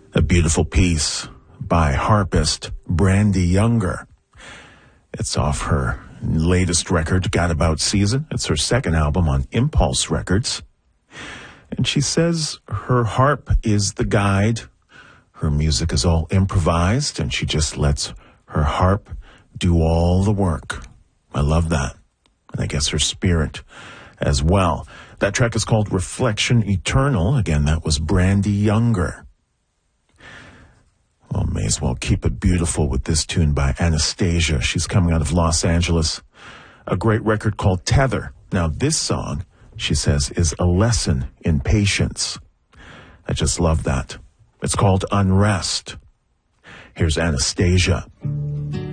A beautiful piece by harpist Brandy Younger. It's off her latest record, Got About Season. It's her second album on Impulse Records. And she says her harp is the guide. Her music is all improvised, and she just lets her harp do all the work. I love that. And I guess her spirit as well. That track is called Reflection Eternal. Again, that was Brandy Younger. Well, may as well keep it beautiful with this tune by Anastasia. She's coming out of Los Angeles. A great record called Tether. Now, this song, she says, is a lesson in patience. I just love that. It's called Unrest. Here's Anastasia.